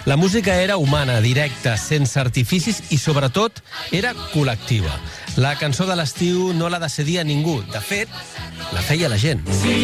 La música era humana, directa, sense artificis i, sobretot, era col·lectiva. La cançó de l'estiu no la decidia ningú. De fet, la feia la gent.